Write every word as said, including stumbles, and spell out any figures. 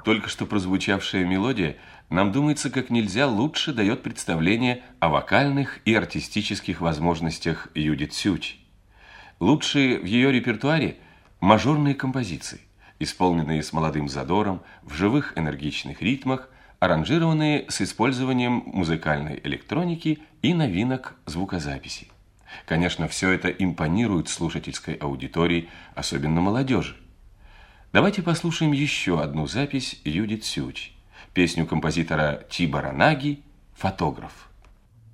Только что прозвучавшая мелодия, нам думается, как нельзя лучше дает представление о вокальных и артистических возможностях Юдит Сюч. Лучшие в ее репертуаре мажорные композиции, исполненные с молодым задором, в живых энергичных ритмах, аранжированные с использованием музыкальной электроники и новинок звукозаписи. Конечно, все это импонирует слушательской аудитории, особенно молодежи. Давайте послушаем еще одну запись Юдит Сюч, песню композитора Тибора Наги «Фотограф».